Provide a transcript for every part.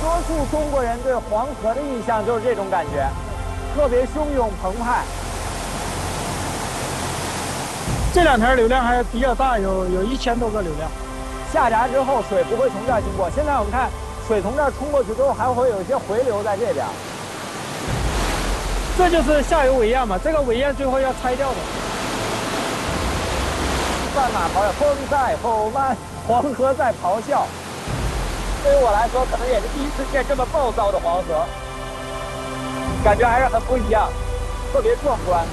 多数中国人对黄河的印象就是这种感觉，特别汹涌澎湃。 这两条流量还比较大，有1000多个流量。 下闸之后，水不会从这儿经过。现在我们看，水从这儿冲过去之后，还会有一些回流在这边。 这就是下游围堰嘛，这个围堰最后要拆掉的。 战马咆哮，风在吼慢，黄河在咆哮。对于我来说，可能也是第一次见这么暴躁的黄河，感觉还是很不一样，特别壮观。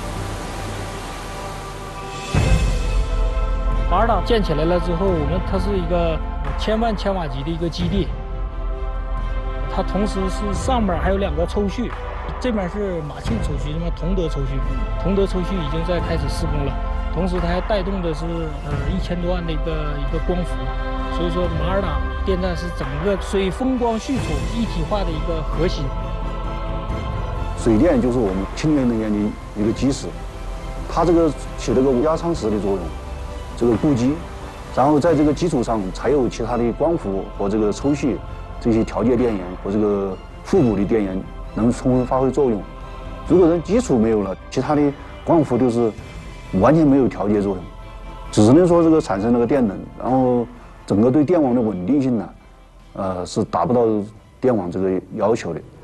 马尔党建起来了之后，它是一个1000万千瓦级的一个基地，它同时是上面还有2个抽蓄，这边是马庆抽蓄，同德抽蓄，同德抽蓄已经在开始施工了，同时它还带动的是1000多万的一个光伏，所以说马尔党电站是整个水风光蓄储一体化的一个核心。 水电就是我们氢能源的一个基石，它这个起了个压舱石的作用。这个固基，然后在这个基础上才有其他的光伏和这个抽蓄这些调节电源和这个互补的电源能充分发挥作用。如果这基础没有了，其他的光伏就是完全没有调节作用，只能说这个产生那个电能，然后整个对电网的稳定性呢，是达不到电网这个要求的。